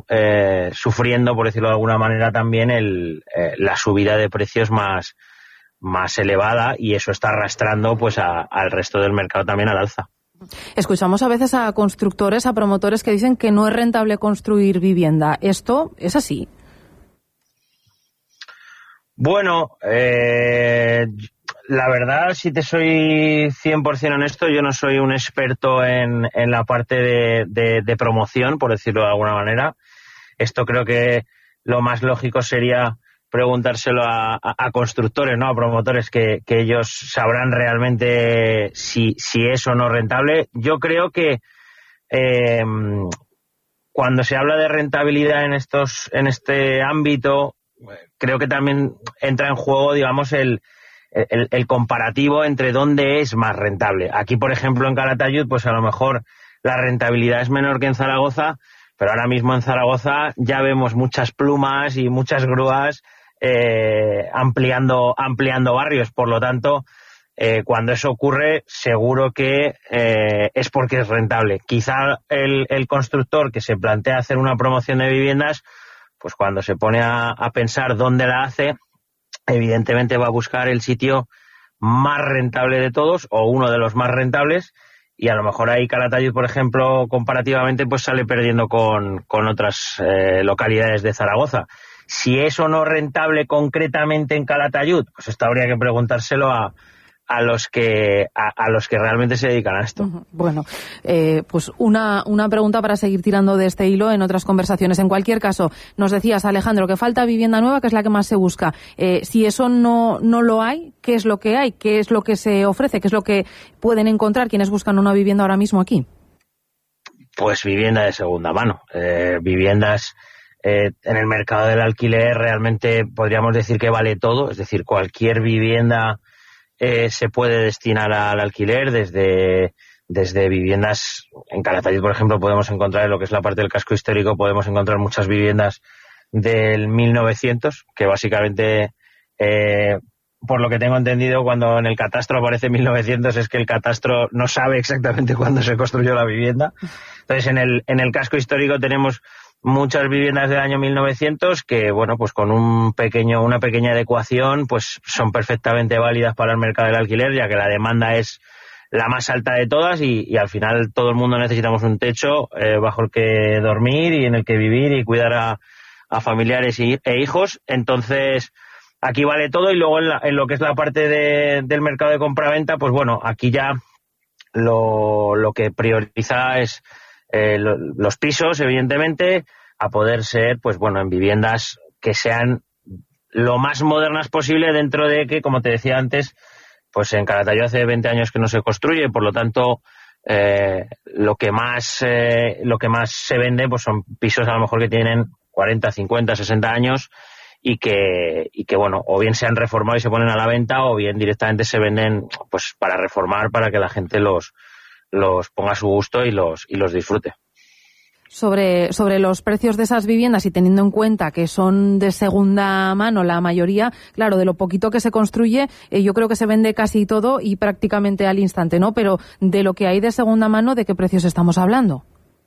sufriendo, por decirlo de alguna manera, también la subida de precios más elevada, y eso está arrastrando pues al resto del mercado también al alza. Escuchamos a veces a constructores, a promotores que dicen que no es rentable construir vivienda. ¿Esto es así? Bueno, la verdad, si te soy 100% honesto, yo no soy un experto en la parte de promoción, por decirlo de alguna manera. Esto creo que lo más lógico sería preguntárselo a constructores, ¿no? A promotores que ellos sabrán realmente si es o no rentable. Yo creo que cuando se habla de rentabilidad en este ámbito, creo que también entra en juego, digamos, el comparativo entre dónde es más rentable. Aquí, por ejemplo, en Calatayud, pues a lo mejor la rentabilidad es menor que en Zaragoza, pero ahora mismo en Zaragoza ya vemos muchas plumas y muchas grúas ampliando barrios. Por lo tanto, cuando eso ocurre, seguro que es porque es rentable. Quizá el constructor que se plantea hacer una promoción de viviendas, pues cuando se pone a pensar dónde la hace, evidentemente va a buscar el sitio más rentable de todos, o uno de los más rentables, y a lo mejor ahí Calatayud, por ejemplo, comparativamente, pues sale perdiendo con otras localidades de Zaragoza. Si es o no rentable concretamente en Calatayud, pues esto habría que preguntárselo a los que realmente se dedican a esto. Bueno, pues una pregunta para seguir tirando de este hilo en otras conversaciones. En cualquier caso, nos decías, Alejandro, que falta vivienda nueva, que es la que más se busca. Si eso no lo hay, ¿qué es lo que hay? ¿Qué es lo que se ofrece? ¿Qué es lo que pueden encontrar quienes buscan una vivienda ahora mismo aquí? Pues vivienda de segunda mano. Viviendas en el mercado del alquiler realmente podríamos decir que vale todo. Es decir, cualquier vivienda se puede destinar al alquiler, desde viviendas. En Calatayud, por ejemplo, podemos encontrar, en lo que es la parte del casco histórico, podemos encontrar muchas viviendas del 1900, que básicamente, por lo que tengo entendido, cuando en el catastro aparece 1900 es que el catastro no sabe exactamente cuándo se construyó la vivienda. Entonces, en el casco histórico tenemos muchas viviendas del año 1900 que, bueno, pues con una pequeña adecuación, pues son perfectamente válidas para el mercado del alquiler, ya que la demanda es la más alta de todas y al final todo el mundo necesitamos un techo bajo el que dormir y en el que vivir y cuidar a familiares e hijos. Entonces, aquí vale todo. Y luego en lo que es la parte del mercado de compraventa, pues bueno, aquí ya lo que prioriza es los pisos, evidentemente, a poder ser, pues bueno, en viviendas que sean lo más modernas posible, dentro de que, como te decía antes, pues en Calatayud hace 20 años que no se construye, por lo tanto, lo que más se vende pues son pisos a lo mejor que tienen 40, 50, 60 años y que bueno, o bien se han reformado y se ponen a la venta, o bien directamente se venden pues para reformar, para que la gente los ponga a su gusto y los disfrute. Sobre los precios de esas viviendas, y teniendo en cuenta que son de segunda mano la mayoría, claro, de lo poquito que se construye, yo creo que se vende casi todo y prácticamente al instante, ¿no? Pero de lo que hay de segunda mano, ¿de qué precios estamos hablando?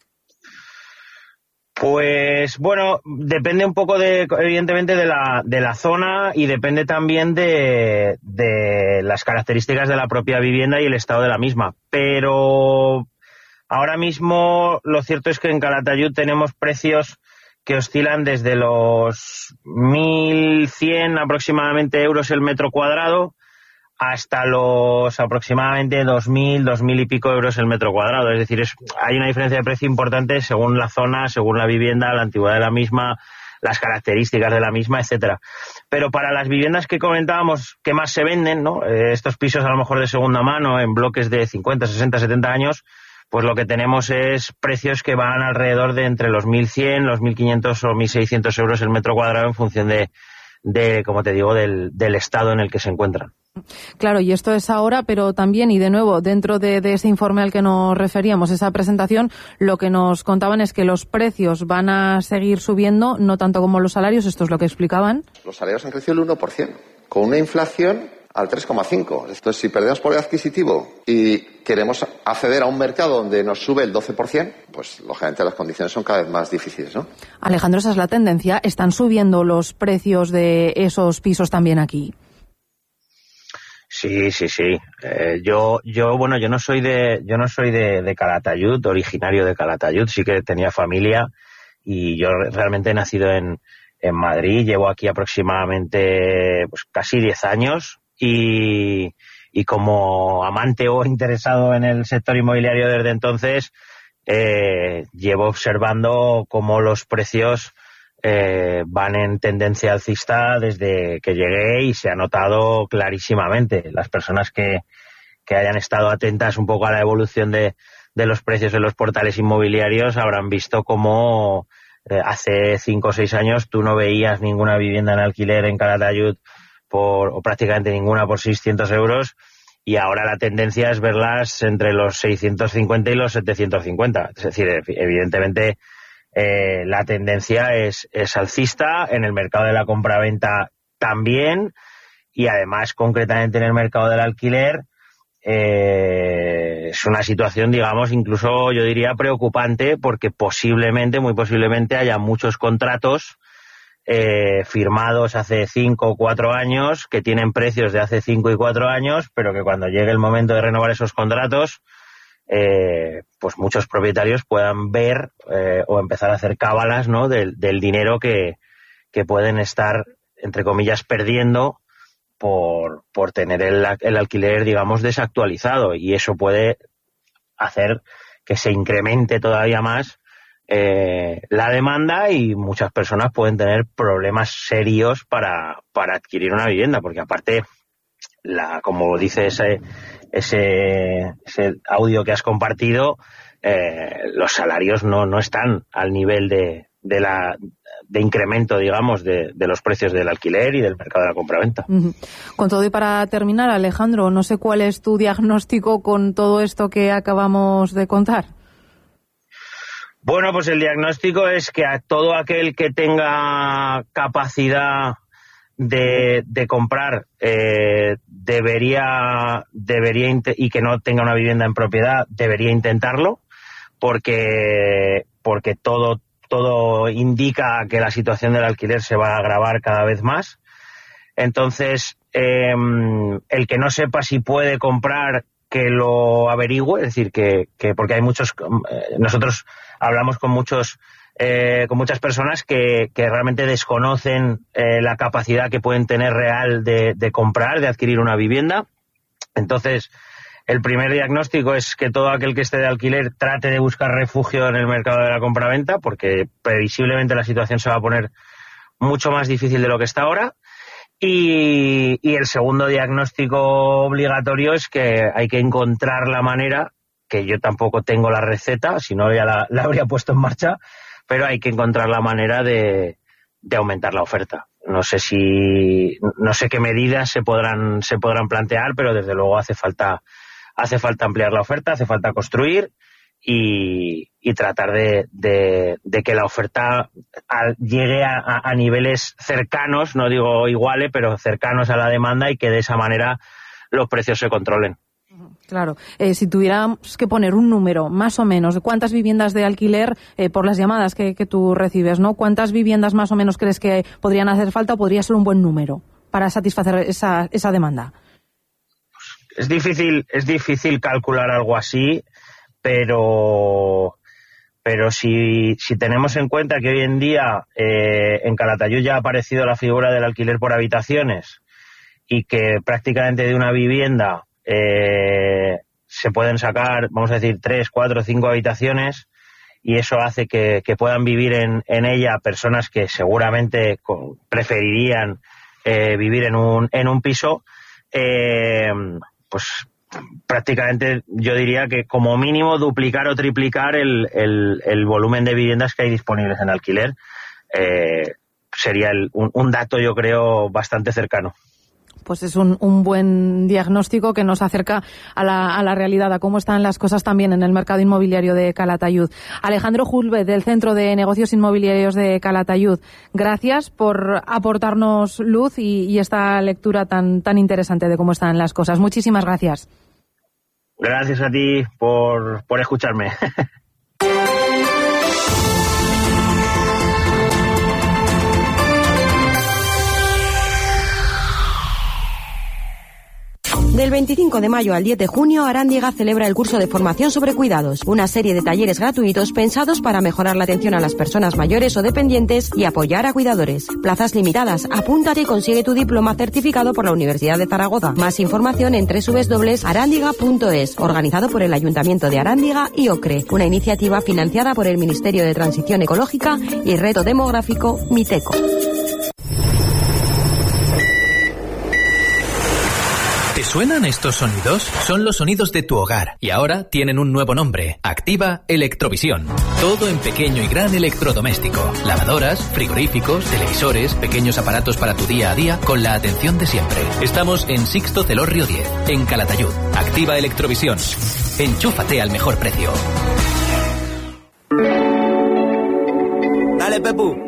Pues bueno, depende un poco evidentemente de la zona, y depende también de las características de la propia vivienda y el estado de la misma. Pero ahora mismo lo cierto es que en Calatayud tenemos precios que oscilan desde los 1.100 aproximadamente euros el metro cuadrado hasta los aproximadamente 2.000 y pico euros el metro cuadrado. Es decir, hay una diferencia de precio importante según la zona, según la vivienda, la antigüedad de la misma, las características de la misma, etcétera. Pero para las viviendas que comentábamos que más se venden, ¿no? Estos pisos a lo mejor de segunda mano en bloques de 50, 60, 70 años, pues lo que tenemos es precios que van alrededor de entre los 1.100, los 1.500 o 1.600 euros el metro cuadrado, en función de como te digo, del estado en el que se encuentran. Claro, y esto es ahora, pero también, y de nuevo, dentro de ese informe al que nos referíamos, esa presentación, lo que nos contaban es que los precios van a seguir subiendo, no tanto como los salarios. Esto es lo que explicaban. Los salarios han crecido el 1%, con una inflación al 3,5. Entonces, si perdemos poder adquisitivo y queremos acceder a un mercado donde nos sube el 12%, pues lógicamente las condiciones son cada vez más difíciles, ¿no? Alejandro, esa es la tendencia. ¿Están subiendo los precios de esos pisos también aquí? Sí. Yo no soy de Calatayud, originario de Calatayud, sí que tenía familia y yo realmente he nacido en Madrid, llevo aquí aproximadamente pues casi 10 años y como amante o interesado en el sector inmobiliario desde entonces, llevo observando cómo los precios van en tendencia alcista desde que llegué y se ha notado clarísimamente. Las personas que hayan estado atentas un poco a la evolución de los precios en los portales inmobiliarios habrán visto cómo hace 5 o 6 años tú no veías ninguna vivienda en alquiler en Calatayud o prácticamente ninguna por 600 euros y ahora la tendencia es verlas entre los 650 y los 750. Es decir, evidentemente la tendencia es alcista, en el mercado de la compraventa también y además concretamente en el mercado del alquiler es una situación, digamos, incluso yo diría preocupante porque muy posiblemente haya muchos contratos firmados hace 5 o 4 años que tienen precios de hace 5 y 4 años, pero que cuando llegue el momento de renovar esos contratos pues muchos propietarios puedan ver o empezar a hacer cábalas, ¿no? del dinero que pueden estar, entre comillas, perdiendo por tener el alquiler, digamos, desactualizado, y eso puede hacer que se incremente todavía más la demanda y muchas personas pueden tener problemas serios para adquirir una vivienda, porque aparte, como dice ese audio que has compartido, los salarios no están al nivel de incremento, digamos, de los precios del alquiler y del mercado de la compraventa. Con todo y para terminar, Alejandro, no sé cuál es tu diagnóstico con todo esto que acabamos de contar. Bueno, pues el diagnóstico es que a todo aquel que tenga capacidad de comprar debería y que no tenga una vivienda en propiedad debería intentarlo porque todo indica que la situación del alquiler se va a agravar cada vez más. Entonces, el que no sepa si puede comprar, que lo averigüe, es decir, que porque hay muchos, nosotros hablamos con muchas personas que realmente desconocen la capacidad que pueden tener real de comprar, de adquirir una vivienda. Entonces, el primer diagnóstico es que todo aquel que esté de alquiler trate de buscar refugio en el mercado de la compraventa, porque previsiblemente la situación se va a poner mucho más difícil de lo que está ahora. Y el segundo diagnóstico obligatorio es que hay que encontrar la manera, que yo tampoco tengo la receta, si no ya la habría puesto en marcha, pero hay que encontrar la manera de aumentar la oferta. No sé qué medidas se podrán plantear, pero desde luego hace falta ampliar la oferta, hace falta construir y tratar de que la oferta llegue a niveles cercanos, no digo iguales, pero cercanos a la demanda, y que de esa manera los precios se controlen. Claro. Si tuviéramos que poner un número, más o menos, de cuántas viviendas de alquiler, por las llamadas que tú recibes, ¿no? ¿Cuántas viviendas más o menos crees que podrían hacer falta o podría ser un buen número para satisfacer esa demanda? Es difícil calcular algo así, pero si tenemos en cuenta que hoy en día en Calatayud ya ha aparecido la figura del alquiler por habitaciones y que prácticamente de una vivienda se pueden sacar, vamos a decir, 3, 4, 5 habitaciones, y eso hace que puedan vivir en ella personas que seguramente preferirían vivir en un piso, pues prácticamente yo diría que como mínimo duplicar o triplicar el volumen de viviendas que hay disponibles en alquiler sería un dato, yo creo, bastante cercano. pues es un buen diagnóstico que nos acerca a la realidad, a cómo están las cosas también en el mercado inmobiliario de Calatayud. Alejandro Julve, del Centro de Negocios Inmobiliarios de Calatayud, gracias por aportarnos luz y esta lectura tan interesante de cómo están las cosas. Muchísimas gracias. Gracias a ti por escucharme. Del 25 de mayo al 10 de junio, Arándiga celebra el curso de formación sobre cuidados, una serie de talleres gratuitos pensados para mejorar la atención a las personas mayores o dependientes y apoyar a cuidadores. Plazas limitadas. Apúntate y consigue tu diploma certificado por la Universidad de Zaragoza. Más información en www.arandiga.es, organizado por el Ayuntamiento de Arándiga y OCRE, una iniciativa financiada por el Ministerio de Transición Ecológica y Reto Demográfico, MITECO. ¿Te suenan estos sonidos? Son los sonidos de tu hogar y ahora tienen un nuevo nombre: Activa Electrovisión. Todo en pequeño y gran electrodoméstico. Lavadoras, frigoríficos, televisores, pequeños aparatos para tu día a día con la atención de siempre. Estamos en Sixto Celorrio 10, en Calatayud. Activa Electrovisión. Enchúfate al mejor precio. Dale, Pepu.